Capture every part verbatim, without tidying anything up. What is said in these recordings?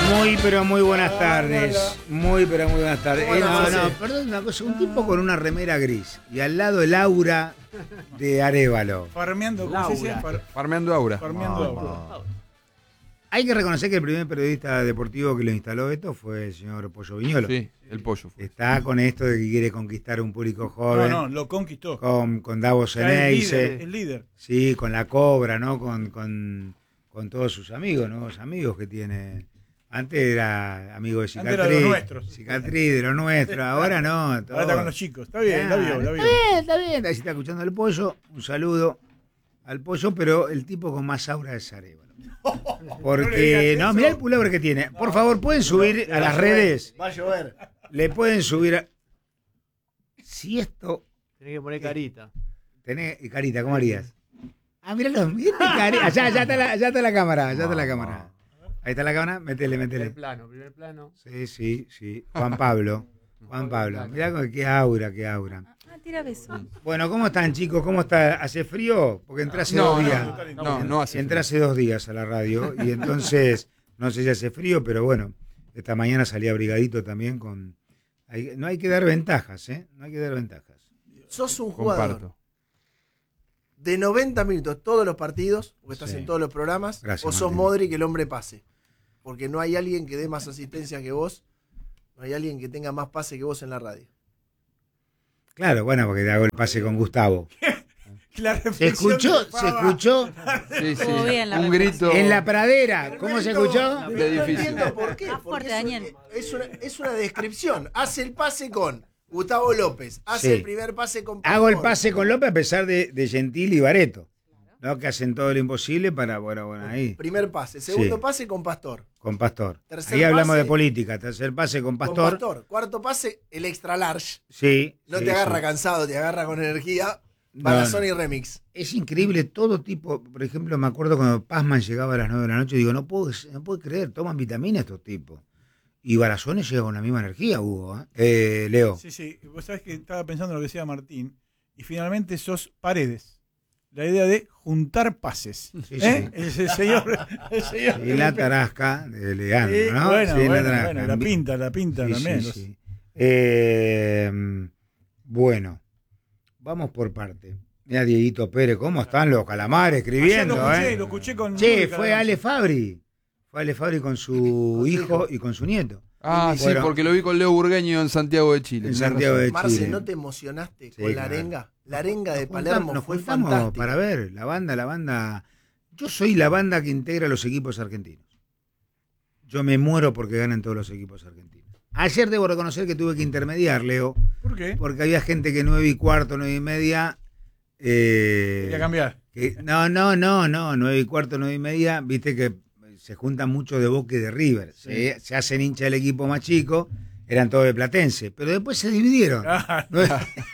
Muy, pero muy buenas tardes. Muy, pero muy buenas tardes. Eh, no, no, perdón una cosa. Un tipo con una remera gris y al lado el aura de Arévalo. Farmeando, ¿cómo se dice? Far- Farmeando aura. Farmeando No, aura. no. Hay que reconocer que el primer periodista deportivo que lo instaló esto fue el señor Pollo Viñolo. Sí, el pollo. Está con esto de que quiere conquistar un público joven. No, no, lo conquistó. Con, con Davos Ya es el líder, Ceneice. el líder. Sí, con la Cobra, ¿no? Con, con, con todos sus amigos, nuevos amigos que tiene. Antes era amigo de Cicatriz. Antes era de los nuestros. Cicatriz, de los nuestros. Ahora no. Todo. Ahora está con los chicos. Está bien, la vio, la vio. Está bien, está bien. Ahí se está escuchando el pollo. Un saludo al pollo, pero el tipo con más aura es Arévalo. Porque, no, mirá el pullover que tiene. Por favor, ¿pueden subir a las redes? Va a llover. Le pueden subir a... Si esto... Tenés que poner carita. Tenés carita, ¿cómo harías? Ah, míralo, mirá carita. Allá, allá está la, allá está la cámara, allá está la cámara. Ahí está la cámara, métele, métele. Primer plano, primer plano. Sí, sí, sí. Juan Pablo. Juan Pablo. Mirá con qué aura, qué aura. Ah, tira besos. Bueno, ¿cómo están, chicos? ¿Cómo está? ¿Hace frío? Porque entré hace No, dos no, días. no, no hace Entré hace dos días a la radio y entonces no sé si hace frío, pero bueno, esta mañana salí abrigadito también con... hay- no hay que dar ventajas, ¿eh? No hay que dar ventajas. Sos un jugador Comparto. de noventa minutos todos los partidos, porque estás Sí. en todos los programas, Gracias, o sos Martín. Modric el hombre pase. Porque no hay alguien que dé más asistencia que vos, no hay alguien que tenga más pase que vos en la radio. Claro, bueno, porque te hago el pase con Gustavo. La ¿Se reflexión escuchó? de ¿Se Faba. escuchó? Sí, sí. Estuvo bien la Un reflexión. grito. En la pradera. ¿Cómo se escuchó? De difícil. Entiendo por qué. Más porque fuerte, es, un- Daniel. es una, es una descripción. Hace el pase con Gustavo López, hace Sí. el primer pase con Hago el Pastor. pase con López a pesar de, de Gentil y Bareto, ¿no? Que hacen todo lo imposible para, bueno, bueno, ahí, Primer pase, segundo Sí. pase con Pastor. con Pastor. Tercer Ahí hablamos pase- de política. Tercer pase con Con Pastor. Pastor. Cuarto pase, el extra large. Sí. No sí, te agarra sí. cansado, te agarra con energía. No, Balazón no. y remix. Es increíble todo tipo. Por ejemplo, me acuerdo cuando Pazman llegaba a las nueve de la noche, digo, no puedo, no puedo creer, toman vitaminas estos tipos. Y Barazones llega con la misma energía, Hugo. ¿eh? Eh, Leo. Sí, sí. Vos sabés que estaba pensando en lo que decía Martín. Y finalmente sos Paredes. La idea de juntar pases. Sí, ¿Eh? sí. El señor. El señor Y la tarasca de Leandro, Sí, ¿no? bueno, Sí, la bueno, tarasca. bueno, la pinta, la pinta Sí, también. sí, los- sí. Eh, bueno, vamos por parte. Mira, Dieguito Pérez, ¿cómo están los calamares Ayer escribiendo? lo escuché, eh? lo escuché con. Che, Mónica fue Alonso. Ale Fabri. Fue Ale Fabri con su Con su hijo hijo. y con su nieto. Ah, sí, Bueno. porque lo vi con Leo Burgueño en Santiago de Chile. En Tenés Santiago razón. de Marce, Chile. ¿no te emocionaste Sí, con la claro. arenga? La arenga de Nos Palermo juntamos- nos fue juntamos fantástica. para ver la banda, la banda. Yo soy la banda que integra los equipos argentinos. Yo me muero porque ganan todos los equipos argentinos. Ayer debo reconocer que tuve que intermediar, Leo, ¿Por qué? porque había gente que nueve y cuarto, nueve y media. Eh, Quería cambiar. que- no, no, no, no, nueve y cuarto, nueve y media, viste que se juntan mucho de Boca y de River. Se, se hacen hincha del equipo más chico, eran todos de Platense, pero después se dividieron. Ah, Nueve-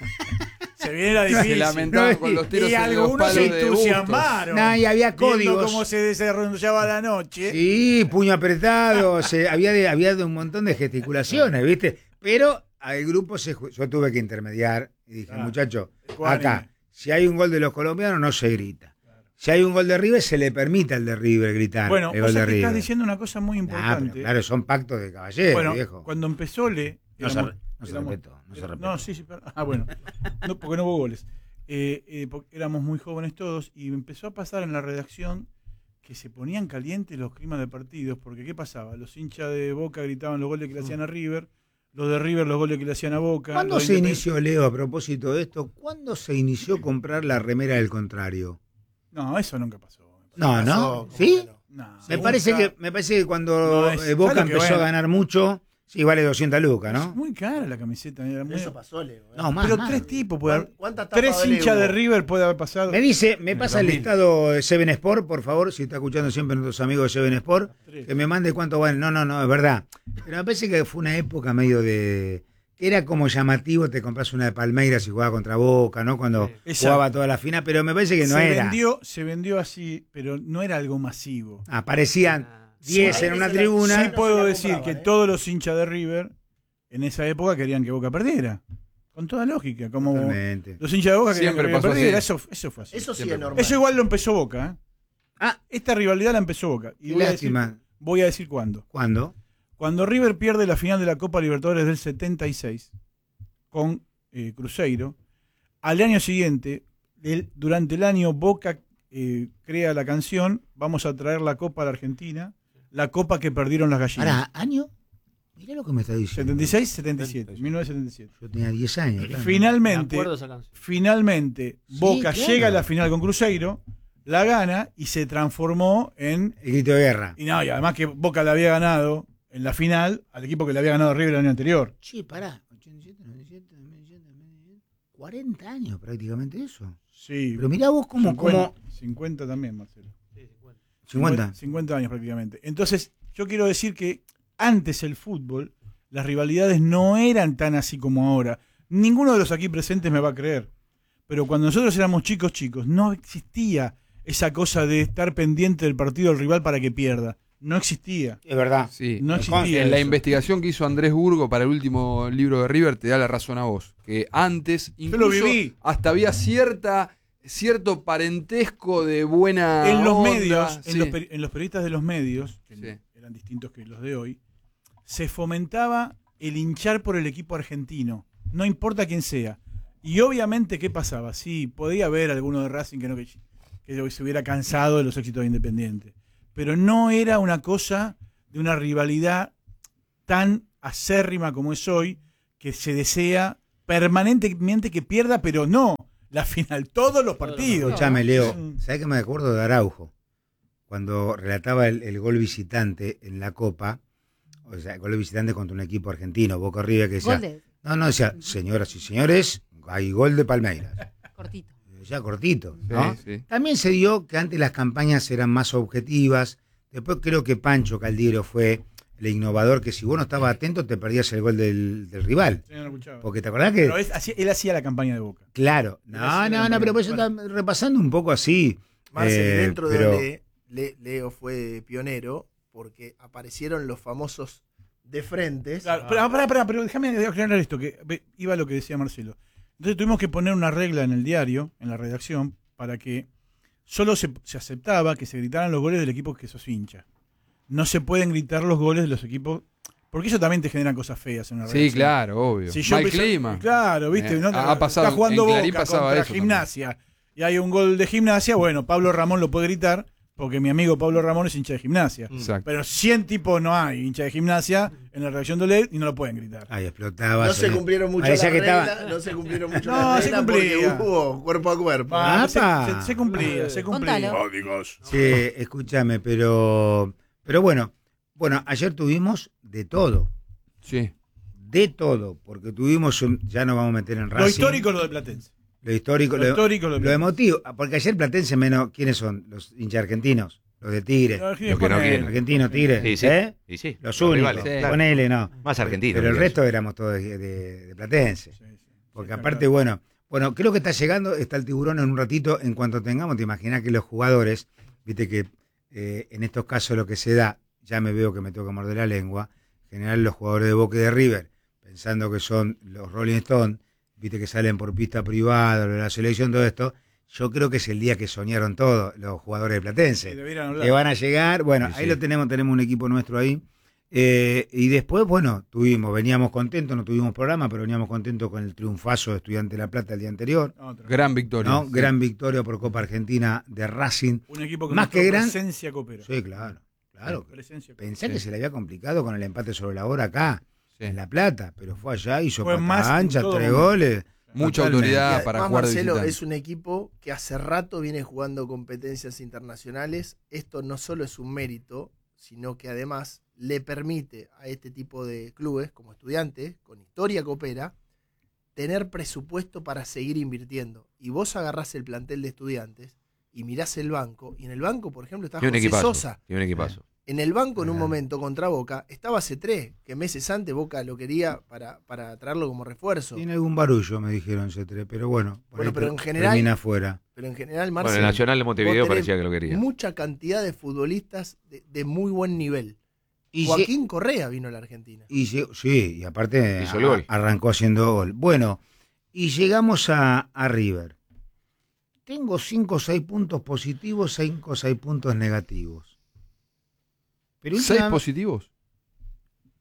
se viene la Se difícil. lamentaban No, con los tiros Y en los algunos palos se de entusiasmaron. No, y había viendo códigos. cómo se desarrollaba la noche. Sí, puño apretado, se, había, de, había de un montón de gesticulaciones, ¿viste? Pero al grupo se, ju- yo tuve que intermediar y dije, Ah, muchacho, ecuánime. acá, si hay un gol de los colombianos no se grita. Si hay un gol de River, se le permite al de River gritar Bueno, el vos gol de aquí estás River. diciendo una cosa muy Ah, pero importante. claro, son pactos de caballeros, bueno, viejo. cuando empezó Le. No se, éramos- re- no se éramos- respetó, no se era- respetó. No, sí, sí, pero- ah, bueno, no, porque no hubo goles. Eh, eh, porque éramos muy jóvenes todos y empezó a pasar en la redacción que se ponían calientes los climas de partidos, porque ¿qué pasaba? Los hinchas de Boca gritaban los goles que le hacían a River, los de River los goles que le hacían a Boca. ¿Cuándo los de se Independiente- inició, Leo, a propósito de esto, cuándo se inició comprar la remera del contrario? No, eso nunca pasó. No, ¿no? Pasó, ¿Sí? ¿cómo que No, Me nunca. parece que me parece que cuando No, es- eh, ¿sabes Boca lo que empezó bueno? a ganar mucho, sí, vale doscientas lucas, Es ¿no? muy cara la camiseta. Era muy- Eso pasó, Leo. ¿eh? No, más, Pero más. tres tipos puede haber. ¿Cuántas tapas Tres vale hinchas de Hugo? River puede haber pasado. Me dice, me En pasa el dos mil. listado de Seven Sport, por favor, si está escuchando siempre nuestros amigos de Seven Sport, Tres. que me mande cuánto vale. No, no, no, es verdad. Pero me parece que fue una época medio de... que era como llamativo, te compras una de Palmeiras y jugaba contra Boca, ¿no? Cuando Exacto. jugaba toda la final, pero me parece que no se era. Vendió, se vendió así, pero no era algo masivo. Aparecían diez Sí, en una se la- tribuna. Sí no puedo se la decir compraban, que ¿eh? todos los hinchas de River en esa época querían que Boca perdiera. Con toda lógica. Como Totalmente. los hinchas de Boca querían Siempre que River pasó perdiera. así. Eso, eso fue así. Eso sí Siempre. es normal. Eso igual lo empezó Boca. ¿eh? Ah, Esta rivalidad la empezó Boca. Y qué voy a, decir, lástima. voy a decir cuándo. ¿Cuándo? Cuando River pierde la final de la Copa Libertadores del setenta y seis con eh, Cruzeiro, al año siguiente, el, durante el año Boca eh, crea la canción Vamos a traer la Copa a la Argentina, la Copa que perdieron las gallinas. Pará, ¿año? Mirá lo que me está diciendo. setenta y seis setenta y siete, mil novecientos setenta y siete. Yo tenía diez años. Claro. Finalmente, Me acuerdo esa canción. finalmente Sí, Boca claro. llega a la final con Cruzeiro, la gana y se transformó en... El grito de guerra. Y no, y además que Boca le había ganado en la final al equipo que le había ganado River el año anterior. Che, pará. ochenta y siete, noventa y siete, noventa y siete, noventa y siete, cuarenta años prácticamente eso. Sí. Pero mirá vos cómo... cincuenta, cómo cincuenta también, Marcelo. Sí, cincuenta. cincuenta. cincuenta años prácticamente. Entonces, yo quiero decir que antes el fútbol, las rivalidades no eran tan así como ahora. Ninguno de los aquí presentes me va a creer. Pero cuando nosotros éramos chicos, chicos, no existía esa cosa de estar pendiente del partido del rival para que pierda. No existía. Es verdad. Sí. No existía En la eso. investigación que hizo Andrés Burgo para el último libro de River te da la razón a vos. Que antes, Yo lo incluso, viví. hasta había cierta cierto parentesco de buena En los onda. medios, en, Sí. los, peri- en los periodistas de los medios, que Sí. eran distintos que los de hoy, se fomentaba el hinchar por el equipo argentino, no importa quién sea. Y obviamente, ¿qué pasaba? Sí, podía haber alguno de Racing que no que, que se hubiera cansado de los éxitos de Independiente, pero no era una cosa de una rivalidad tan acérrima como es hoy, que se desea permanentemente que pierda, pero no la final, todos los partidos. Escuchame, Leo. Mm. ¿Sabés que me acuerdo de Araujo? Cuando relataba el, el gol visitante en la Copa, o sea, el gol visitante contra un equipo argentino, Boca River, que decía... Gol de No, no, decía, señoras y señores, hay gol de Palmeiras. cortito. Ya cortito, Sí, ¿no? sí. También se dio que antes las campañas eran más objetivas. Después creo que Pancho Caldiero fue el innovador, que si vos no estabas atento te perdías el gol del, del rival. Sí, no lo escuchaba. Porque te acordás que... Pero es- hacía- él hacía la campaña de Boca. Claro. No, Gracias, no, no, Mariano. pero por eso está repasando un poco así. Marcel, Eh, dentro pero- de Le, Le- Leo fue pionero porque aparecieron los famosos de frentes. Claro, pero, pará, pará, pero déjame aclarar esto, que ve, iba a lo que decía Marcelo. Entonces tuvimos que poner una regla en el diario, en la redacción, para que solo se, se aceptaba que se gritaran los goles del equipo que sos hincha. No se pueden gritar los goles de los equipos, porque eso también te genera cosas feas en una Sí, redacción. claro, obvio. Si yo Mal empecé- clima. Claro, viste, Eh, ¿no? ha pasado, Está jugando en Clarín Boca pasaba contra eso Gimnasia y hay un gol de Gimnasia, bueno, Pablo Ramón lo puede gritar porque mi amigo Pablo Ramón es hincha de Gimnasia. Exacto. Pero cien tipos no hay hincha de Gimnasia en la redacción de Oled y no lo pueden gritar. Ahí explotaba. No se cumplieron mucho las Parecía que reglas, estaba- no se cumplieron mucho No, las se reglas cumplía. porque hubo cuerpo a cuerpo. Ah, se, ¡Apa! se- se cumplía, se cumplía. Contalo. Sí, escúchame, pero, pero bueno, bueno, ayer tuvimos de todo, Sí. de todo, porque tuvimos, un- ya nos vamos a meter en Racing. Lo histórico es lo de Platense. Lo histórico, Lo lo, histórico lo de lo Platense. emotivo, porque ayer Platense menos, ¿quiénes son? Los hinchas argentinos, los de Tigre, Lo Lo que no con él. quieren. argentinos Tigre, Sí, sí. ¿eh? Y sí, Los los únicos, rivales. Sí. ponele, no. Más argentinos. Pero el diría resto éramos todos de, de- de Platense. Sí, sí. Porque Sí, aparte, claro. bueno, bueno, creo que está llegando, está el tiburón en un ratito, en cuanto tengamos, te imaginas que los jugadores, viste que eh, en estos casos lo que se da, ya me veo que me tengo que morder la lengua, en general los jugadores de Boca y de River, pensando que son los Rolling Stones, viste que salen por pista privada, lo de la selección, todo esto, yo creo que es el día que soñaron todos los jugadores de Sí, Platense, debieran hablar. que van a llegar, bueno, Sí, ahí sí. lo tenemos, tenemos un equipo nuestro ahí. Eh, y después, bueno, tuvimos, veníamos contentos, no tuvimos programa, pero veníamos contentos con el triunfazo de Estudiante de La Plata el día anterior, Otra. Gran victoria. ¿no? Sí. Gran victoria por Copa Argentina de Racing. Un equipo con Más que gran- presencia copera. Sí, claro, claro. Presencia copera. Pensé Sí. que se le había complicado con el empate sobre la hora acá, Sí. en La Plata, pero fue allá, hizo Fue pata más en ancha, todo tres momento. goles. Mucha Totalmente. autoridad Y para además, jugar de Marcelo, visitante. es un equipo que hace rato viene jugando competencias internacionales. Esto no solo es un mérito, sino que además le permite a este tipo de clubes, como Estudiantes, con historia coopera, tener presupuesto para seguir invirtiendo. Y vos agarrás el plantel de Estudiantes y mirás el banco, y en el banco, por ejemplo, está Tiene un José equipazo. Sosa. Tiene un equipazo. En el banco, en un Ah. momento, contra Boca, estaba C tres, que meses antes Boca lo quería para, para traerlo como refuerzo. Tiene algún barullo, me dijeron, Cetre, pero bueno, por Bueno, ahí pero ter- en general- termina afuera. Pero en general, Bueno, Marcelo, el Nacional de Montevideo vos tenés parecía que lo quería. mucha cantidad de futbolistas de, de muy buen nivel. Y Joaquín Correa vino a la Argentina. Y llegó- sí, y aparte Hizo el a- gol. arrancó haciendo gol. Bueno, y llegamos a, a River. Tengo cinco o seis puntos positivos, cinco o seis puntos negativos. Pero ¿Seis última- positivos?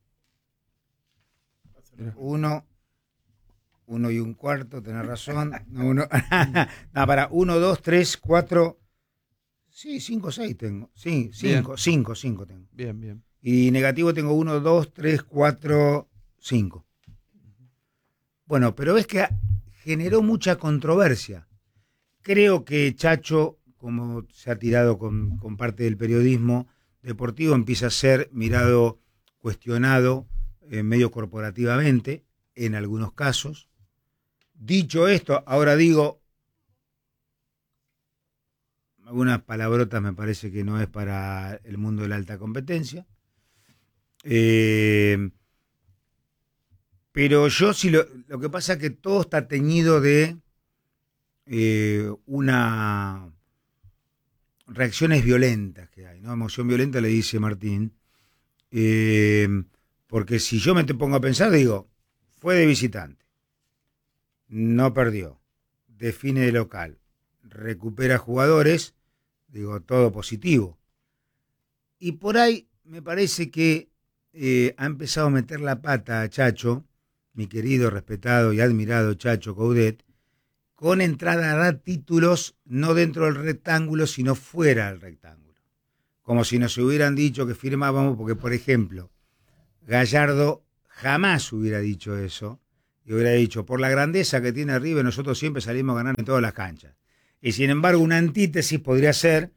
Uno, uno y un cuarto, tenés razón. No, uno, no, para uno, dos, tres, cuatro. Sí, cinco, seis tengo. Sí, cinco, Bien. cinco, cinco tengo. Bien, bien. Y negativo tengo uno, dos, tres, cuatro, cinco. Bueno, pero ves que generó mucha controversia. Creo que Chacho, como se ha tirado con, con parte del periodismo deportivo, empieza a ser mirado, cuestionado, eh, medio corporativamente, en algunos casos. Dicho esto, ahora digo, algunas palabrotas me parece que no es para el mundo de la alta competencia. Eh, pero yo sí, lo, lo que pasa es que todo está teñido de eh, una reacciones violentas que hay, ¿no? Emoción violenta, le dice Martín. Eh, porque si yo me te pongo a pensar, digo, fue de visitante, no perdió, define de local, recupera jugadores, digo, todo positivo. Y por ahí me parece que eh, ha empezado a meter la pata a Chacho, mi querido, respetado y admirado Chacho Coudet, con entrada a dar títulos no dentro del rectángulo, sino fuera del rectángulo. Como si nos hubieran dicho que firmábamos, porque, por ejemplo, Gallardo jamás hubiera dicho eso, y hubiera dicho, por la grandeza que tiene River, nosotros siempre salimos a ganar en todas las canchas. Y sin embargo, una antítesis podría ser,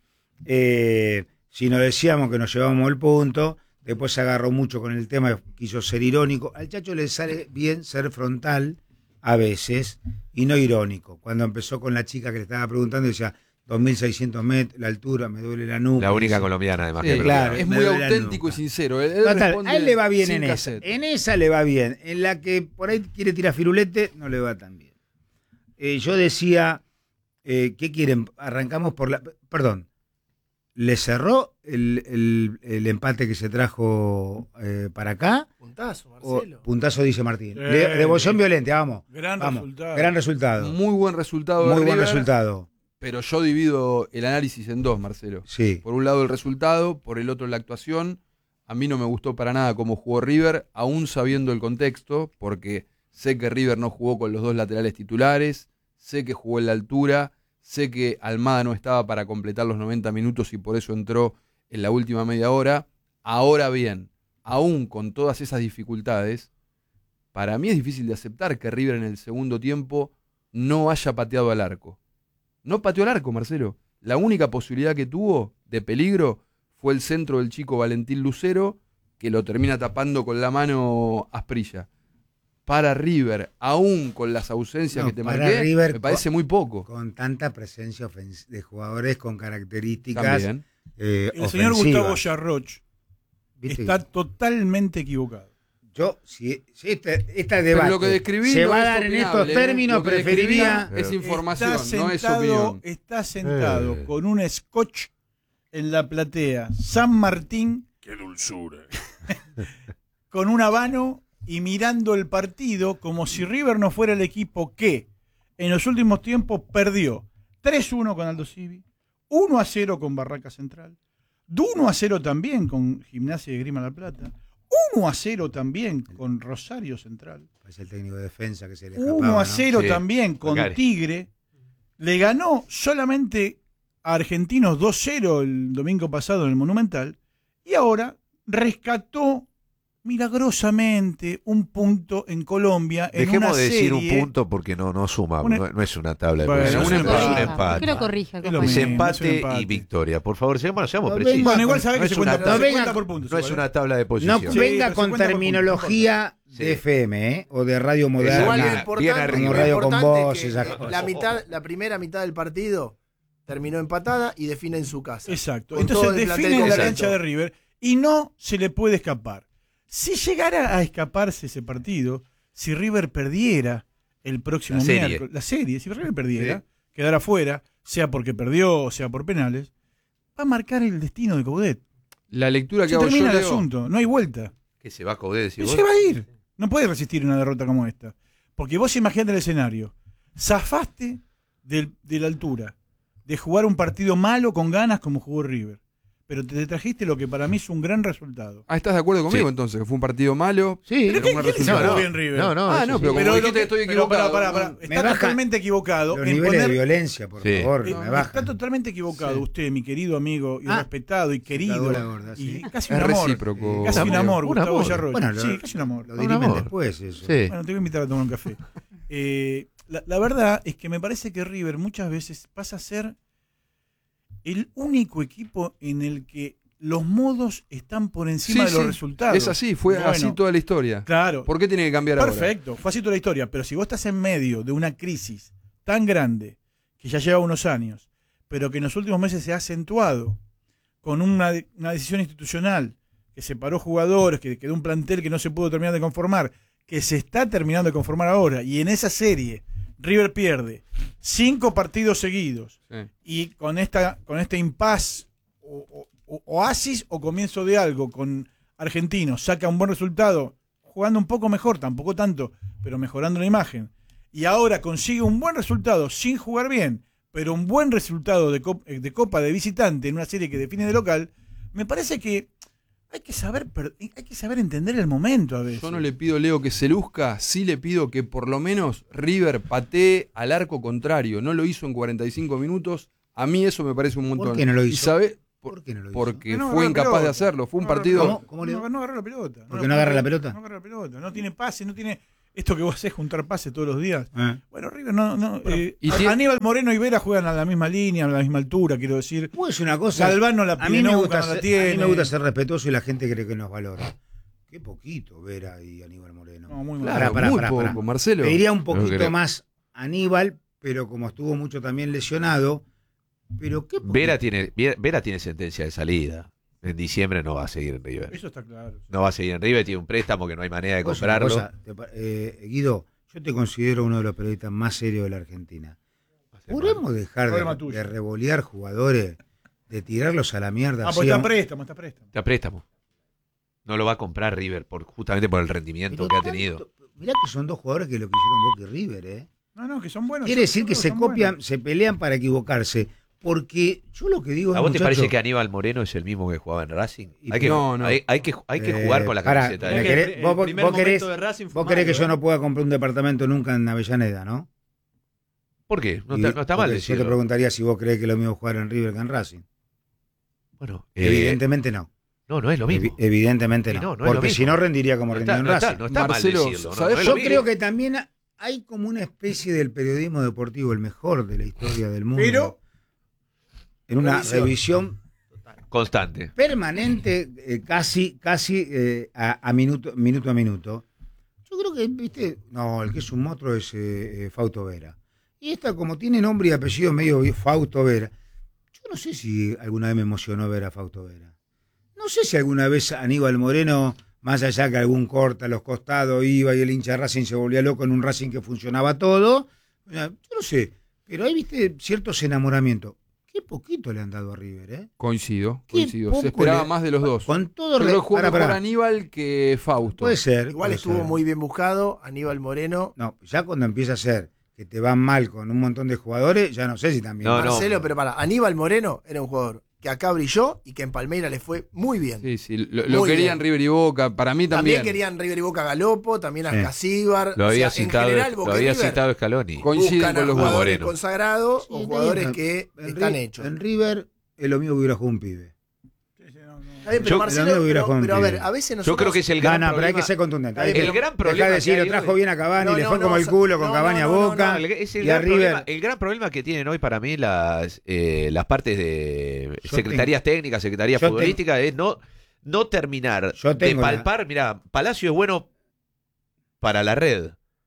eh, si nos decíamos que nos llevábamos el punto, después se agarró mucho con el tema, quiso ser irónico. Al Chacho le sale bien ser frontal a veces, y no irónico. Cuando empezó con la chica que le estaba preguntando, decía, dos mil seiscientos metros, la altura, me duele la nuca. La única dice, colombiana, además. Sí, que claro. es me muy duele la auténtico y nuca. sincero. Él, él Total, responde a él le va bien sin en esa. cassette. En esa le va bien. En la que por ahí quiere tirar firulete, no le va tan bien. Eh, yo decía, eh, ¿qué quieren? Arrancamos por la... Perdón, ¿le cerró el, el, el empate que se trajo eh, para acá? Puntazo, O, Marcelo. puntazo, dice Martín. Sí, Le- devoción sí. violenta, vamos. Gran vamos. resultado. Gran resultado. Muy, Muy buen resultado. de buen River, resultado. Pero yo divido el análisis en dos, Marcelo. Sí. Por un lado el resultado, por el otro la actuación. A mí no me gustó para nada cómo jugó River, aún sabiendo el contexto, porque sé que River no jugó con los dos laterales titulares, sé que jugó en la altura, sé que Almada no estaba para completar los noventa minutos y por eso entró en la última media hora. Ahora bien, aún con todas esas dificultades, para mí es difícil de aceptar que River en el segundo tiempo no haya pateado al arco. No pateó al arco, Marcelo. La única posibilidad que tuvo de peligro fue el centro del chico Valentín Lucero, que lo termina tapando con la mano Asprilla. Para River, aún con las ausencias No, que te para marqué, River, me parece muy poco. Con tanta presencia ofens- de jugadores con características También. eh, El señor ofensivas. Gustavo Yarroch ¿Viste? está totalmente equivocado. Yo, si, si este, esta Pero debate lo que describí se no va a es dar en estos opinable, ¿eh? términos, Lo que preferiría... describí es información, está no es sentado, opinión. está sentado Eh. con un scotch en la platea San Martín. Qué dulzura. Con un habano y mirando el partido como si River no fuera el equipo que en los últimos tiempos perdió tres uno con Aldo Civi, uno a cero con Barraca Central, uno a cero también con Gimnasia de Grima La Plata, uno a cero también con Rosario Central, Es el técnico de defensa que se le escapaba, uno a ¿no? cero Sí, también con Macari. Tigre. Le ganó solamente a Argentinos dos cero el domingo pasado en el Monumental y ahora rescató milagrosamente un punto en Colombia en Dejemos una de decir serie. un punto porque no, no suma, Una- no, no es una tabla de Bueno, posiciones, un es empate. un Corrija, empate. Que lo corrija, Es lo compañero. Es mismo. empate es un empate. y victoria. Por favor, seamos, seamos No precisos. venga Bueno, igual sabe No que es se cuenta, una se tabla- cuenta por puntos. No es igual, una ¿eh? tabla de No posiciones. Sí, venga pero se con cuenta por terminología puntos, de sí. F M, ¿eh? O de radio Igual moderna. Igual lo bien importante, arriba. lo Radio con importante voz, es que esas cosas. la, mitad, la primera mitad del partido terminó empatada y define en su casa. Exacto. Con todo Entonces el plantel define la completo. cancha de River y no se le puede escapar. Si llegara a escaparse ese partido, si River perdiera el próximo La serie. miércoles, la serie, si River perdiera, quedara fuera, sea porque perdió o sea por penales, va a marcar el destino de Coudet. La lectura que Se hago termina yo, el Leo, asunto, no hay vuelta. Que se va a Coudet, decís Se vos. va a ir. No puede resistir una derrota como esta. Porque vos imaginate el escenario. Zafaste del- de la altura, de jugar un partido malo con ganas como jugó River. pero te trajiste lo que para mí es un gran resultado. Ah, ¿estás de acuerdo conmigo Sí. entonces? Que fue un partido malo. Sí, ¿Pero pero qué, un qué le resultado. jugó no, bien River? no, no, Ah, eso no, sí. pero como Pero dijiste lo que- que estoy pero pará, equivocado. pará, pará. Me Está baja totalmente equivocado Los en niveles poner- de violencia, por Sí. favor, Eh, me Está bajan. totalmente equivocado Sí. usted, mi querido amigo y Ah, respetado y querido. cagó la gorda, y sí. casi Es un amor. recíproco. Casi un Un amor, amor. Gustavo Un amor. Yarroch. Bueno, lo- sí, casi un amor. Lo Un dirimen amor. después eso. Sí. Bueno, te voy a invitar a tomar un café. Eh, la, la verdad es que me parece que River muchas veces pasa a ser el único equipo en el que los modos están por encima Sí, de los sí, resultados. Es así, fue Bueno, así toda la historia. Claro. ¿Por qué tiene que cambiar ahora? Perfecto, fue así toda la historia. Pero si vos estás en medio de una crisis tan grande, que ya lleva unos años, pero que en los últimos meses se ha acentuado con una, de- una decisión institucional que separó jugadores, que quedó un plantel que no se pudo terminar de conformar, que se está terminando de conformar ahora, y en esa serie River pierde cinco partidos seguidos, Sí. y con esta con este impas o, o- o- oasis o comienzo de algo con Argentinos saca un buen resultado jugando un poco mejor, tampoco tanto, pero mejorando la imagen, y ahora consigue un buen resultado sin jugar bien, pero un buen resultado de, cop- de Copa de visitante en una serie que define de local, me parece que hay que saber per- hay que saber entender el momento a veces. Yo no le pido, Leo, que se luzca, sí le pido que por lo menos River patee al arco contrario. No lo hizo en cuarenta y cinco minutos. A mí eso me parece un montón. ¿Por qué no lo ¿Y hizo? sabe? ¿Por qué no lo hizo? Porque No, no fue agarra la incapaz pelota. de hacerlo. Fue un No agarra la partido... pelota. ¿Cómo? ¿Cómo le- no, no agarra la pelota. ¿Por qué no agarra la pelota? No agarra la pelota. No tiene pase, no tiene esto que vos hacés, juntar pase todos los días. Eh. Bueno, River no... no eh, y a- tiene- Aníbal Moreno y Vera juegan a la misma línea, a la misma altura, quiero decir. Pues una cosa. Galván no la a pide mí me nunca, gusta no la ser, tiene. a mí me gusta ser respetuoso y la gente cree que nos valora. Qué poquito Vera y Aníbal Moreno. No, muy Claro, Pará, pará, muy pará, poco, pará. Marcelo. Pediría un No poquito creo. más Aníbal, pero como estuvo mucho también lesionado, pero qué poquito. Vera tiene, Vera Vera tiene sentencia de salida. En diciembre no va a seguir en River. Eso está claro. No va a seguir en River, tiene un préstamo que no hay manera de Vos, una comprarlo. cosa, te pa- eh, Guido, yo te considero uno de los periodistas más serios de la Argentina. ¿Podemos dejar Problema de, tuyo. de revolear jugadores, de tirarlos a la mierda? Ah, así pues está a un- préstamo, está préstamo. Está a préstamo. No lo va a comprar River por, justamente por el rendimiento Pero que ha tanto- tenido. Mirá que son dos jugadores que lo que hicieron Boca y River, ¿eh? No, no, que son buenos. Quiere son- decir que son se buenos. copian, se pelean para equivocarse. Porque yo lo que digo ¿A es, vos te muchacho, parece que Aníbal Moreno es el mismo que jugaba en Racing? Y- Hay que, no, no. Hay, hay que, hay que Eh, jugar con la pará, camiseta. ¿me de- querés- el vos- vos primer querés- momento de Racing fue vos querés que malo, yo ¿eh? no pueda comprar un departamento nunca en Avellaneda, ¿no? ¿Por qué? No, Y- está, no está mal porque Yo te decirlo. preguntaría si vos crees que lo mío es jugar en River que en Racing. Bueno, eh, Evidentemente no. no, no es lo mismo. Evi- Evidentemente Sí, no. no, no es lo porque mismo. si no rendiría como No rendió está, en no está- Racing. no está Marcelo, mal decirlo. ¿no? ¿sabés? No es Yo lo mismo. creo que también hay como una especie del periodismo deportivo, el mejor de la historia del mundo. Pero- en una Revisión. revisión Constante. permanente, eh, casi, casi eh, a, a minuto, minuto a minuto. Yo creo que, viste, no, el que es un monstruo es eh, eh, Fausto Vera. Y esta, como tiene nombre y apellido medio Fausto Vera, yo no sé si alguna vez me emocionó ver a Fausto Vera. No sé si alguna vez Aníbal Moreno, más allá que algún corte a los costados iba y el hincha de Racing se volvía loco en un Racing que funcionaba todo. Yo no sé, pero ahí viste ciertos enamoramientos. Qué poquito le han dado a River, ¿eh? Coincido, Qué coincido. poco Se esperaba le- más de los dos. Con todo Yo creo re- que jugó pará, mejor pará. Aníbal que Fausto. Puede ser. Igual puede estuvo ser. muy bien buscado. Aníbal Moreno. No, ya cuando empieza a ser que te van mal con un montón de jugadores, ya no sé si también. No, no. Marcelo, pero para, Aníbal Moreno era un jugador que acá brilló y que en Palmeiras le fue muy bien. Sí, sí, lo, lo Muy querían bien. River y Boca. Para mí También. también. querían River y Boca Galopo, también a Sí. Casíbar. Lo había o sea, citado, en general, lo Boca y había River citado Scaloni. Coinciden buscan con a los dos. jugadores Moreno. consagrados Sí, o está jugadores bien, que en están Ri- hechos. En River, es lo mío que hubiera jugado un pibe. Sí, sí, no, no. Está bien, pero Yo- Marcelo, Pero no hubiera pero, jugado un pero a ver, pibe. a veces Yo nosotros... creo que es el No, gran no, pero hay problema. que ser contundente. Está bien, Hay el que- gran dejá problema de que decir, lo hay trajo hoy- bien a Cavani, No, le no, fue no, como el sa- culo con no, Cavani no, a no, no, Boca. no, el, es el y a gran problema, River. el gran problema que tienen hoy para mí las, eh, las partes de Yo secretarías técnicas, secretarías yo futbolísticas, es no, no terminar Yo de tengo la- palpar. Mira, Palacio es bueno para la red.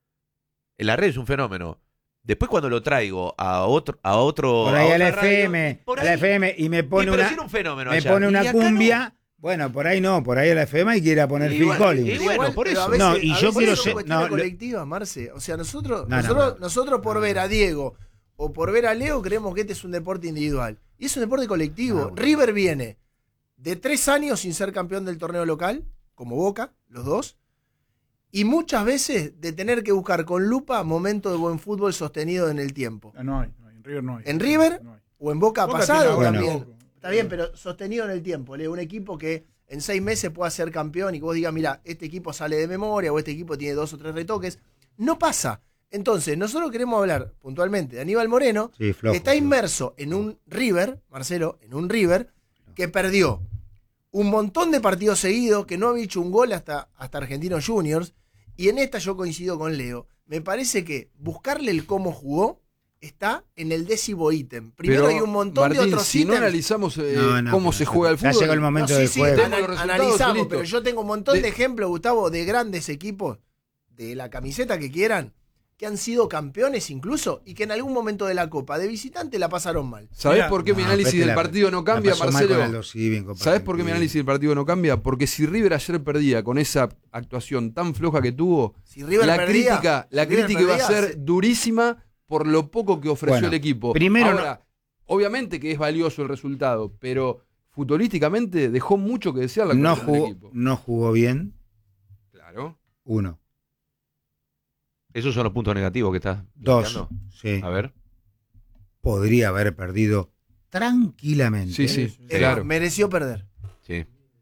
En la red es un fenómeno. Después cuando lo traigo a otro a otro Por ahí a a la otra radio, F M, por a la ahí- F M y me y pone pero una, si era un fenómeno me allá. pone Y una acá no. cumbia. Bueno, por ahí no, por ahí a la F M y quiere poner Y Phil bueno, Collins. y bueno, por pero eso. a veces- No, y a yo veces quiero son ser- cuestiones no, lo- colectivas, Marce. O sea, nosotros, No, no, nosotros, no. nosotros por No, ver no. a Diego o por ver a Leo creemos que este es un deporte individual. Y es un deporte colectivo. No, bueno. River viene de tres años sin ser campeón del torneo local, como Boca, los dos, y muchas veces de tener que buscar con lupa momentos de buen fútbol sostenido en el tiempo. Ah, no hay, no hay, en River no hay. ¿En River? No hay. O en Boca ha Boca pasado tiene ahora también. poco. Está Está bien, pero sostenido en el tiempo. Leo, un equipo que en seis meses pueda ser campeón y que vos digas, mira, este equipo sale de memoria o este equipo tiene dos o tres retoques. No pasa. Entonces, nosotros queremos hablar puntualmente de Aníbal Moreno, Sí, flojo, que está flojo. inmerso en un River, Marcelo, en un River, que perdió un montón de partidos seguidos, que no había hecho un gol hasta, hasta Argentinos Juniors. Y en esta yo coincido con Leo. Me parece que buscarle el cómo jugó está en el décimo ítem. Primero Pero, hay un montón Martín, de otros si no ítems. analizamos eh, No, no, cómo pero se ya- juega el ya fútbol. llegó el momento No, del sí, sí, juego. ana- Tenemos los resultados, analizamos, listo. pero yo tengo un montón de, De- ejemplos, Gustavo, de grandes equipos, de la camiseta que quieran, que han sido campeones incluso, y que en algún momento de la Copa de visitante la pasaron mal. ¿Sabés Mira, por qué mi No, análisis Pete del la- partido no la cambia, pasó mal Marcelo? con Aldo Civi en Copa ¿Sabés por qué mi Argentina. análisis del partido no cambia? Porque si River ayer perdía con esa actuación tan floja que tuvo, Si River la perdía, crítica, la si River crítica iba a perdía, ser se- durísima por lo poco que ofreció Bueno, el equipo. primero Ahora, obviamente que es valioso el resultado, pero futbolísticamente dejó mucho que desear la No actuación del jugó, equipo. no jugó bien, Claro. uno. Esos son los puntos negativos que estás Dos, planteando. sí. A ver. Podría haber perdido tranquilamente. Sí, sí, eh, claro. mereció perder. Sí.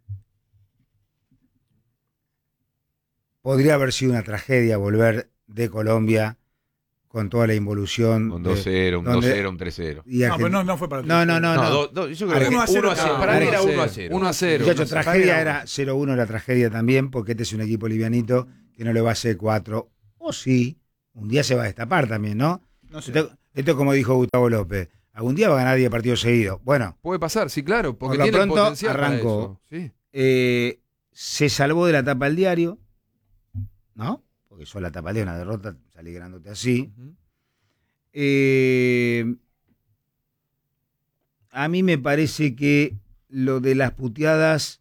Podría haber sido una tragedia volver de Colombia con toda la involución. Un de- dos cero, un donde- dos cero, un tres cero. y No, Argent- pero no, no fue para ti. No, no, no, No, no. do- do- yo creo que uno a cero, uno a cero. no, Para mí era uno a uno a cero. cero. uno a cero. Muchachos, Para tragedia era era cero uno la tragedia también, porque este es un equipo livianito que no le va a hacer cuatro. O sí, un día se va a destapar también, ¿no? No sé. Esto, esto es como dijo Gustavo López. Algún día va a ganar diez partidos seguidos. Bueno, Puede pasar, sí, claro, porque Por lo tiene el pronto, potencial para arrancó. eso, sí. eh, se salvó de la tapa del diario, ¿no? Porque yo la tapa de una derrota, salí ganándote así. Ujú. Eh, a mí me parece que lo de las puteadas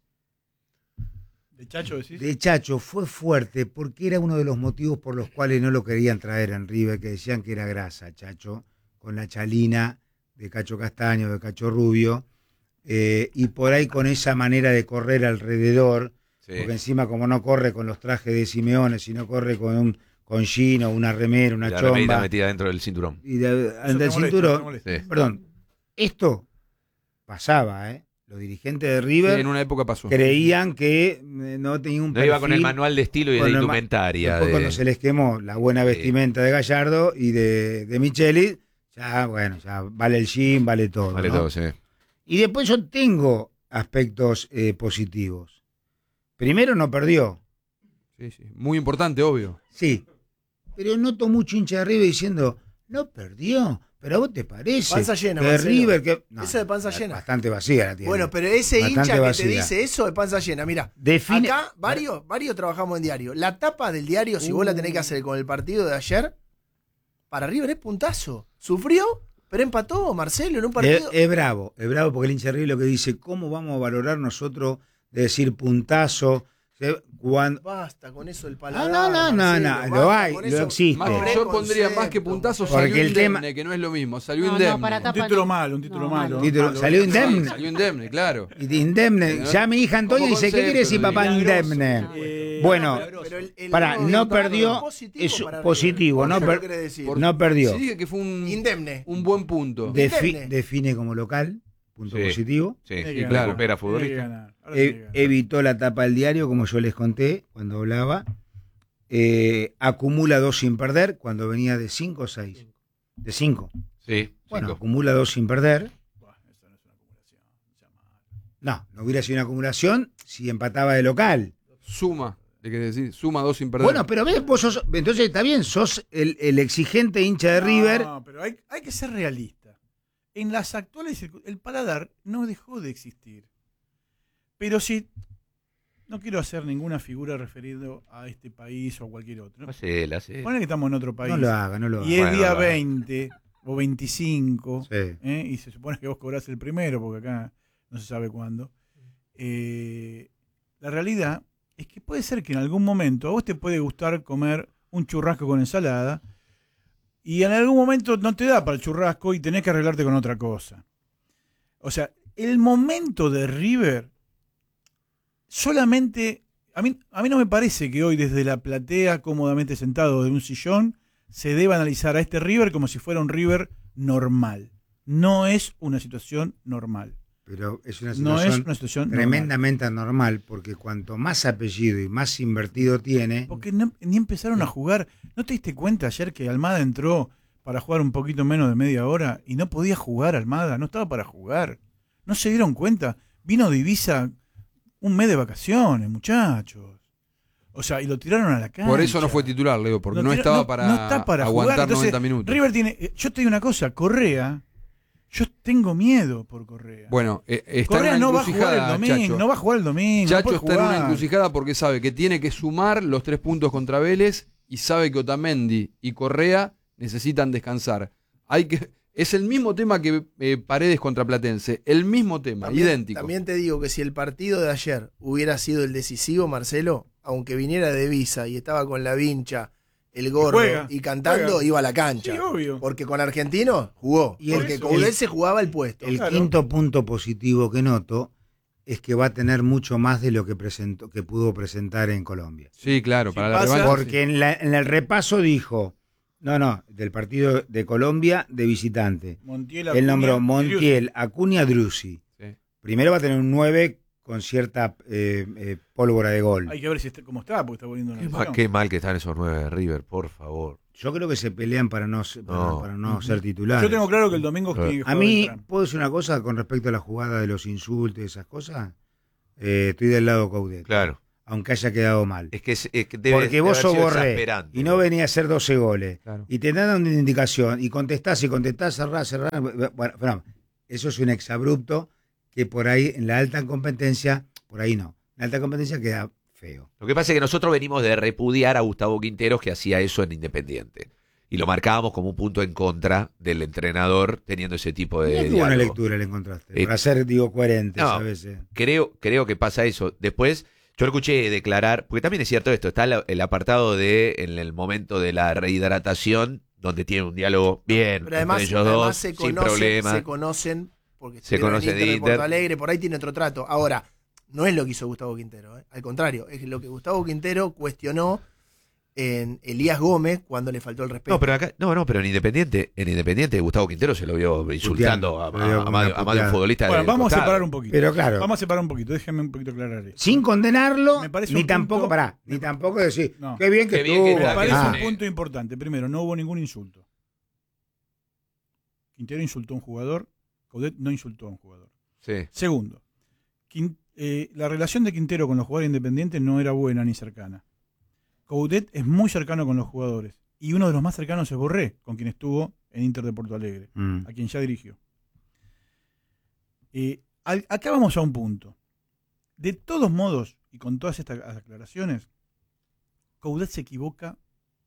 ¿De Chacho decís? de Chacho fue fuerte porque era uno de los motivos por los cuales no lo querían traer en River, que decían que era grasa, Chacho, con la chalina de Cacho Castaño, de Cacho Rubio, eh, y por ahí con esa manera de correr alrededor, Sí. porque encima como no corre con los trajes de Simeone, sino corre con un con jean o una remera, una La remerita chomba, metida dentro del cinturón. y de, Eso ante el te molesta, cinturón, te molesta. Sí. perdón, esto pasaba, ¿eh? Los dirigentes de Sí, River en una época pasó. creían que eh, no tenía un No iba con el perfil. manual de estilo y de con el ma- indumentaria. Después de- cuando se les quemó la buena Sí. vestimenta de Gallardo y de, de Micheli, ya bueno, ya vale el jean, vale todo. Vale ¿no? todo, sí. Y después yo tengo aspectos eh, positivos. Primero no perdió, Sí, sí. Muy importante, obvio. sí, pero noto mucho hincha de River diciendo, no perdió, pero a vos te parece Panza llena, que Marcelo. River que... Eso de panza llena. Bastante vacía la tiene. Bueno, pero ese Bastante hincha que vacía. te dice eso de panza llena, mira, Define... acá varios, varios trabajamos en diario. La tapa del diario, si vos la tenés que hacer con el partido de ayer, para River es puntazo. Sufrió, pero empató, Marcelo, en un Es, partido. es bravo, es bravo porque el hincha de River lo que dice, ¿cómo vamos a valorar nosotros de decir puntazo? ¿Sí? Cuando... Basta con eso del No, paladar. no, no, no, Marcelo, no, basta lo hay, con lo eso. existe. Más- Este. yo pondría más que puntazo, Porque salió el indemne, tema- que no es lo mismo. Salió No, no, indemne. para Un tapa título no. malo, un título No, malo. malo. Título- Malo. salió Sí, indemne. salió indemne, claro. Y indemne, ya mi hija Antonia Como dice, ¿qué quiere concepto, decir lo papá digo. indemne? Eh, Bueno, Pero el- el- Pará, no para- perdió, positivo es para positivo, River. no ¿Por qué per- lo quiere decir? por- No perdió. Sí, dije que fue un, Indemne. un buen punto. Defi- Indemne. define como local, punto Sí. positivo. Sí, Tiene que y ganar. recupera Tiene que futbolista. ganar. Ahora tiene que E- ganar. evitó la tapa del diario, como yo les conté cuando hablaba. Eh, acumula dos sin perder, cuando venía de cinco o seis. De cinco. Sí, Bueno, cinco. acumula dos sin perder. Buah, eso no es una acumulación. sea malo. No, no hubiera sido una acumulación si empataba de local. Suma, hay que decir, suma dos sin perder. Bueno, pero ves, vos sos, entonces está bien, sos el, el exigente hincha de River. No, pero hay, hay que ser realista. En las actuales circun- el paladar no dejó de existir. Pero si no quiero hacer ninguna figura referido a este país o a cualquier otro. Hacela, hacela. Ponle que estamos en otro país. No lo haga, no lo haga. y es Bueno, día no lo haga. veinte o veinticinco. Sí. ¿eh? Y se supone que vos cobrás el primero, porque acá no se sabe cuándo. Eh, la realidad es que puede ser que en algún momento a vos te puede gustar comer un churrasco con ensalada y en algún momento no te da para el churrasco y tenés que arreglarte con otra cosa. O sea, el momento de River solamente... A mí, a mí no me parece que hoy desde la platea, cómodamente sentado de un sillón, se deba analizar a este River como si fuera un River normal. No es una situación normal. pero es una No situación es una situación normal. tremendamente anormal, porque cuanto más apellido y más invertido tiene, Porque no- ni empezaron a jugar. ¿No te diste cuenta ayer que Almada entró para jugar un poquito menos de media hora y no podía jugar Almada? No estaba para jugar. ¿No se dieron cuenta? Vino Divisa un mes de vacaciones, muchachos. O sea, y lo tiraron a la cancha. Por eso no fue titular, Leo, porque Lo no tira- estaba no- para, no está para aguantar jugar. Entonces, noventa minutos. River tiene. eh, Yo te digo una cosa, Correa. Yo tengo miedo por Correa. Bueno, eh, está Correa en una no va a jugar el encrucijada, domingo. Chacho. No va a jugar el domingo. no Chacho puede está en una jugar. encrucijada porque sabe que tiene que sumar los tres puntos contra Vélez y sabe que Otamendi y Correa necesitan descansar. Hay que, es el mismo tema que eh, Paredes contra Platense, el mismo tema, También, idéntico. también te digo que si el partido de ayer hubiera sido el decisivo, Marcelo, aunque viniera de Visa y estaba con la vincha, el gorro Juega, y cantando, juega. iba a la cancha. Sí, obvio. Porque con Argentino jugó. Y porque el- con el- él se jugaba el puesto. el Claro. quinto punto positivo que noto es que va a tener mucho más de lo que presentó, que pudo presentar en Colombia. Sí, claro, Si para la pasa- revancha. Porque en, la- en el repaso dijo, no, no, del partido de Colombia de visitante. Montiel, Él nombró Acuña, Montiel, Acuña, Drusi. Sí. Primero va a tener un nueve con cierta eh, eh, pólvora de gol. Hay que ver si está, cómo está, porque está volviendo una Qué, lesión. ma- qué mal que están esos nueve de River, por favor. Yo creo que se pelean para no, se- para, No. para no ser titulares. Yo tengo claro que el domingo Claro. tiene que A jugar mí, Beltrán. ¿puedo decir una cosa con respecto a la jugada de los insultos y esas cosas? Eh, estoy del lado Coudet, Claro. aunque haya quedado mal. Es que, es, es que debe, Porque debe vos haber sos sido Borré exasperante. y no venía a hacer doce goles. Claro. Y te dan una indicación y contestás y contestás, cerrás, cerrás. Bueno, bueno, eso es un exabrupto que por ahí en la alta competencia, por ahí no. En la alta competencia queda feo. Lo que pasa es que nosotros venimos de repudiar a Gustavo Quinteros, que hacía eso en Independiente. Y lo marcábamos como un punto en contra del entrenador teniendo ese tipo de Mirá qué buena diálogo. lectura le encontraste. Eh, para ser, digo, coherentes no. a veces. Creo, creo que pasa eso. Después, yo lo escuché declarar, porque también es cierto esto, está la- el apartado de en el momento de la rehidratación, donde tiene un diálogo bien Pero además, entre ellos además dos, se, sin conocen, problema. se conocen porque Se estuvieron en conocen Inter de de Inter. Porto Alegre, por ahí tiene otro trato. Ahora, no es lo que hizo Gustavo Quintero, ¿eh? Al contrario, es lo que Gustavo Quintero cuestionó en Elías Gómez cuando le faltó el respeto. No, pero acá, no, no, pero en Independiente, en Independiente Gustavo Quintero se lo vio insultando a, Puteando, se lo vio a- a como más, una a más de un puteada. futbolista. Bueno, del vamos a costado. separar un poquito. Pero claro, Vamos a separar un poquito, déjenme un poquito aclarar esto. sin condenarlo, Me parece ni un tampoco, punto- pará, ni tampoco decir, No. qué bien que Qué bien que estuvo. Me está, parece Ah, un punto importante. Primero, no hubo ningún insulto. Quintero insultó a un jugador, Coudet no insultó a un jugador. Sí. Segundo, Quin- eh, la relación de Quintero con los jugadores independientes no era buena ni cercana. Coudet es muy cercano con los jugadores. Y uno de los más cercanos es Borré, con quien estuvo en Inter de Porto Alegre, mm. a quien ya dirigió. Eh, al- acá vamos a un punto. De todos modos, y con todas estas aclaraciones, Coudet se equivoca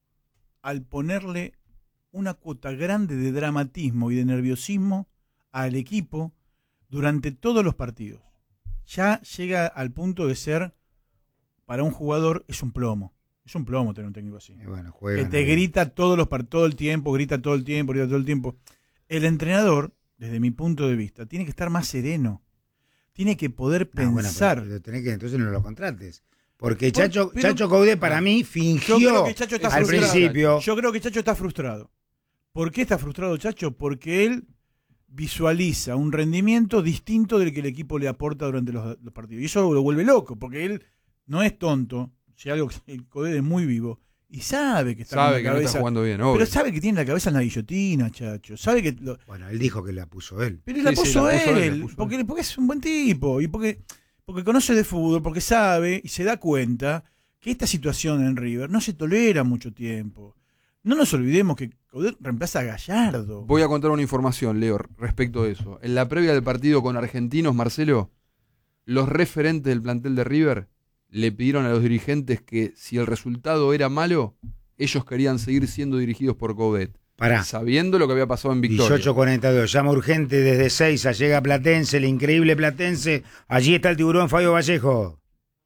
al ponerle una cuota grande de dramatismo y de nerviosismo al equipo durante todos los partidos. Ya llega al punto de ser, para un jugador, es un plomo. Es un plomo tener un técnico así. Y bueno, Que juegan te ahí. grita todos los par- todo el tiempo, grita todo el tiempo, grita todo el tiempo. El entrenador, desde mi punto de vista, tiene que estar más sereno. Tiene que poder No, bueno, pensar. pero tenés que, entonces no lo contrates. Porque Por- Chacho, pero- Chacho Coudet para mí Yo fingió creo que Chacho está al frustrado. principio. Yo creo que Chacho está frustrado. ¿Por qué está frustrado Chacho? Porque él visualiza un rendimiento distinto del que el equipo le aporta durante los, los partidos. Y eso lo vuelve loco, porque él no es tonto, si algo que el Coudet es muy vivo, y sabe que está con Sabe la que no cabeza, está jugando bien, obvio. pero sabe que tiene la cabeza en la guillotina, Chacho. Sabe que lo- Bueno, él dijo que la puso él. pero la Sí, sí, puso la puso él, él, la puso porque, porque es un buen tipo, y porque, porque conoce de fútbol, porque sabe y se da cuenta que esta situación en River no se tolera mucho tiempo. No nos olvidemos que Coudet reemplaza a Gallardo. Voy a contar una información, Leo, respecto de eso. En la previa del partido con Argentinos, Marcelo, los referentes del plantel de River le pidieron a los dirigentes que si el resultado era malo, ellos querían seguir siendo dirigidos por Coudet, Pará. sabiendo lo que había pasado en Victoria. dieciocho cuarenta y dos. Llama urgente desde Seiza. Llega Platense, el increíble Platense. Allí está el tiburón Fabio Vallejo.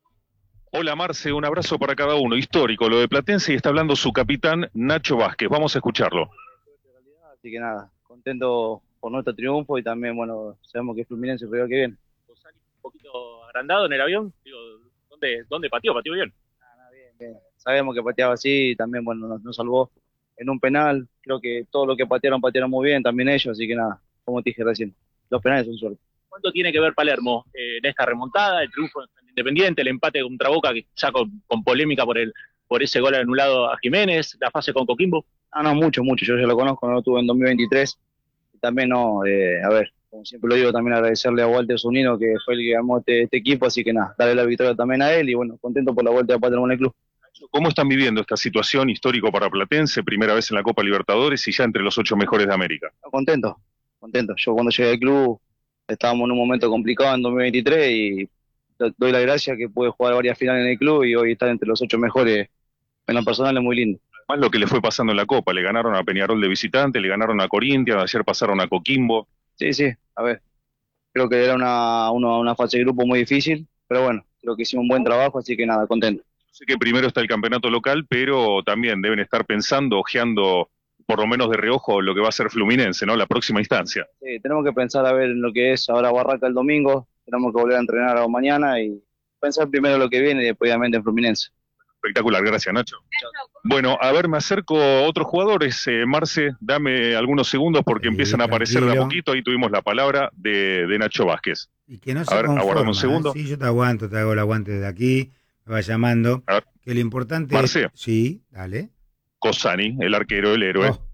Hola Marce, un abrazo para cada uno. Histórico lo de Platense y está hablando su capitán Nacho Vázquez. Vamos a escucharlo. Así que nada, contento por nuestro triunfo y también, bueno, sabemos que Fluminense juega que bien. ¿Salís un poquito agrandado en el avión? Digo, ¿dónde, dónde pateó? ¿Pateó bien? Nada, bien, bien. Sabemos que pateaba así y también, bueno, nos, nos salvó en un penal. Creo que todo lo que patearon, patearon muy bien, también ellos, así que nada, como te dije recién, los penales son suerte. ¿Cuánto tiene que ver Palermo eh, en esta remontada, el triunfo Independiente, el empate contra Boca, que ya con, con polémica por el por ese gol anulado a Jiménez, la fase con Coquimbo? Ah, no, mucho, mucho. Yo ya lo conozco, no lo tuve en dos mil veintitrés. Y también, no, eh, a ver, como siempre lo digo, también agradecerle a Walter Zunino, que fue el que armó este, este equipo, así que nada, darle la victoria también a él y bueno, contento por la vuelta de Palermo en el club. ¿Cómo están viviendo esta situación histórico para Platense? Primera vez en la Copa Libertadores y ya entre los ocho mejores de América. Contento, contento. Yo cuando llegué al club estábamos en un momento complicado en dos mil veintitrés y doy la gracia que pude jugar varias finales en el club y hoy estar entre los ocho mejores en lo personal es muy lindo. Además lo que le fue pasando en la Copa, le ganaron a Peñarol de visitante, le ganaron a Corinthians, ayer pasaron a Coquimbo. Sí, sí, a ver, creo que era una, una, una fase de grupo muy difícil, pero bueno, creo que hicimos un buen trabajo, así que nada, contento. Sé que primero está el campeonato local, pero también deben estar pensando, ojeando por lo menos de reojo lo que va a ser Fluminense, ¿no? La próxima instancia. Sí, tenemos que pensar a ver en lo que es ahora Barraca el domingo, tenemos que volver a entrenar mañana y pensar primero lo que viene y después obviamente en Fluminense. Espectacular, gracias Nacho. Bueno, a ver, me acerco a otros jugadores. Eh, Marce, dame algunos segundos porque Sí, empiezan a aparecer de a tranquilo. poquito. Ahí tuvimos la palabra de, de Nacho Vázquez. Y que no se A ver, conforma, aguardame un ¿eh? segundo. Sí, yo te aguanto, te hago el aguante desde aquí, me va llamando. A ver. Que lo importante Marce. es... Sí, dale. Cosani, el arquero, el héroe. Oh,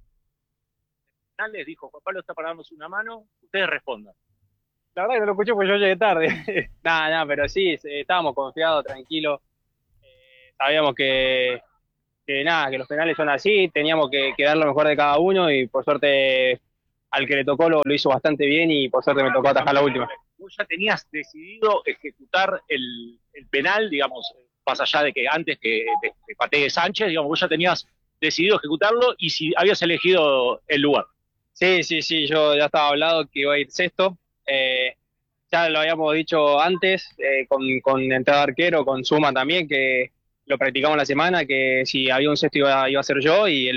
Les dijo, Juan Pablo está para darnos una mano, ustedes respondan. La verdad que no lo escuché porque yo llegué tarde. Nada, nada, pero sí, estábamos confiados, tranquilos. Eh, sabíamos que, que nada, que los penales son así, teníamos que, que dar lo mejor de cada uno y por suerte al que le tocó lo, lo hizo bastante bien y por suerte me tocó atajar la última. Vos ya tenías decidido ejecutar el, el penal, digamos, más allá de que antes que, de, que patee Sánchez, digamos, vos ya tenías decidido ejecutarlo y si habías elegido el lugar. Sí, sí, sí, yo ya estaba hablado que iba a ir sexto. Eh, ya lo habíamos dicho antes, eh, con, con entrada de arquero, con Suma también, que lo practicamos la semana, que si había un sexto iba, iba a ser yo y el